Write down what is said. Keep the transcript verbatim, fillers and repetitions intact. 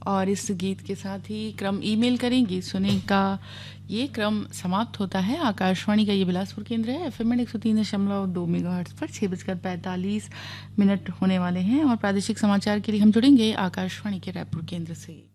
और इस गीत के साथ ही क्रम ईमेल करें गीत सुने का ये क्रम समाप्त होता है। आकाशवाणी का ये बिलासपुर केंद्र है, एफ एम एक सौ तीन दशमलव दो मेगा हर्ट्ज पर छः बजकर पैंतालीस मिनट होने वाले हैं और प्रादेशिक समाचार के लिए हम जुड़ेंगे आकाशवाणी के रायपुर केंद्र से।